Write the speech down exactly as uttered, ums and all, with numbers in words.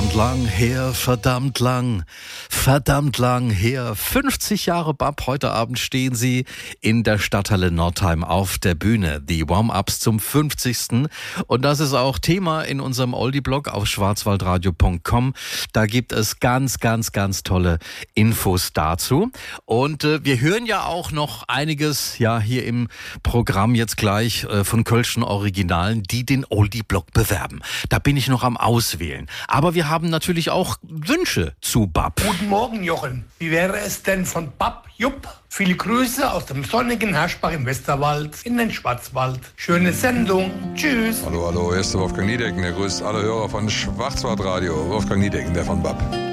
Verdammt lang her, verdammt lang, verdammt lang her. fünfzig Jahre B A P. Heute Abend stehen sie in der Stadthalle Nordheim auf der Bühne. Die Warm-Ups zum fünfzigsten. Und das ist auch Thema in unserem Oldie-Blog auf schwarzwaldradio punkt com. Da gibt es ganz, ganz, ganz tolle Infos dazu. Und äh, wir hören ja auch noch einiges ja hier im Programm jetzt gleich äh, von Kölschen Originalen, die den Oldie-Blog bewerben. Da bin ich noch am Auswählen. Aber wir haben natürlich auch Wünsche zu B A P. Guten Morgen, Jochen. Wie wäre es denn von B A P Jupp? Viele Grüße aus dem sonnigen Herschbach im Westerwald in den Schwarzwald. Schöne Sendung. Tschüss. Hallo, hallo, hier ist der Wolfgang Niedecken. Der grüßt alle Hörer von Schwarzwaldradio. Wolfgang Niedecken, der von B A P.